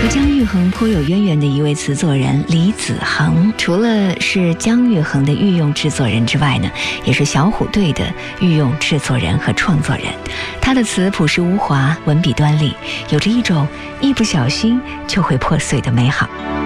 和姜育恒颇有渊源的一位词作人李子恒，除了是姜育恒的御用制作人之外呢，也是小虎队的御用制作人和创作人。他的词朴实无华，文笔端丽，有着一种一不小心就会破碎的美好。